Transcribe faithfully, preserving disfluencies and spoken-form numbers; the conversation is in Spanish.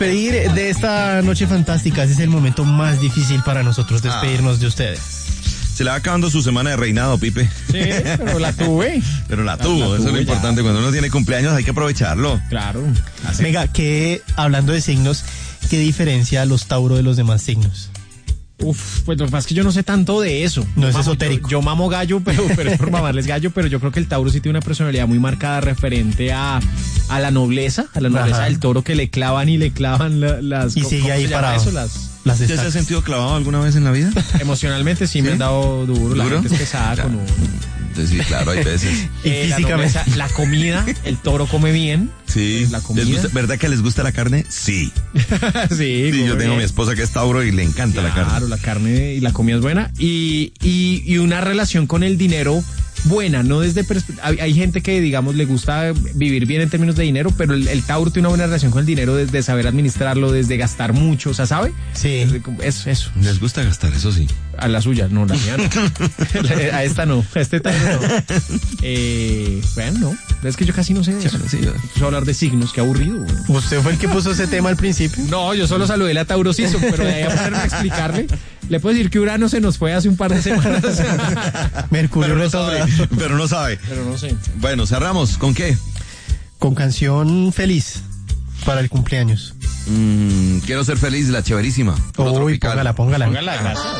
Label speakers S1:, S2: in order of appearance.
S1: despedir de esta noche fantástica. Ese es el momento más difícil para nosotros, despedirnos ah. de ustedes.
S2: Se le va acabando su semana de reinado, Pipe.
S1: Sí, pero la tuve.
S2: Pero la tuvo, la, la eso es lo importante. Ya. Cuando uno tiene cumpleaños hay que aprovecharlo.
S1: Claro. Así. Venga, que hablando de signos, ¿qué diferencia a los Tauro de los demás signos?
S3: Uf, pues lo que pasa es que yo no sé tanto de eso.
S1: No
S3: yo
S1: es
S3: mamo,
S1: esotérico.
S3: Yo, yo mamo gallo, pero, pero es por mamarles gallo, pero yo creo que el Tauro sí tiene una personalidad muy marcada referente a, a la nobleza, a la nobleza Ajá. del Toro, que le clavan y le clavan la, las...
S1: Y sigue ahí parado.
S3: Eso? Las...
S2: Las ¿Ya se ha sentido clavado alguna vez en la vida?
S3: Emocionalmente sí, ¿Sí? me han dado duro, la ¿Duro? gente es pesada claro. con uno.
S2: Sí, claro, hay veces.
S3: Y eh, físicamente. La, nobleza, la comida, el toro come bien.
S2: Sí.
S3: La comida.
S2: ¿Les gusta, ¿Verdad que les gusta la carne? Sí.
S3: sí,
S2: sí yo tengo a mi esposa que es Tauro y le encanta
S3: claro,
S2: la carne.
S3: Claro, la carne y la comida es buena. Y, y, y una relación con el dinero buena, no desde perspe- hay, hay gente que digamos le gusta vivir bien en términos de dinero, pero el, el Tauro tiene una buena relación con el dinero desde saber administrarlo, desde gastar mucho, o sea, ¿sabe?
S1: Sí.
S3: Eso, eso.
S2: Les gusta gastar, eso sí.
S3: A la suya, no, la mía no. A esta no, a este Tauro no. Eh, bueno, no, es que yo casi no sé de eso. Sí, yo... Puedo hablar de signos, qué aburrido. Güey.
S1: ¿Usted fue el que puso ese tema al principio?
S3: No, yo solo saludé a Tauro Siso, pero de ahí a ponerme a explicarle. Le puedo decir que Urano se nos fue hace un par de semanas.
S1: Mercurio
S2: pero no sabe. Pero no sabe.
S3: Pero no sé.
S2: Bueno, cerramos. ¿Con qué?
S1: Con canción feliz para el cumpleaños.
S2: Mm, quiero ser feliz, la chéverísima.
S1: Uy, póngala, póngala.
S3: Póngala, gracias.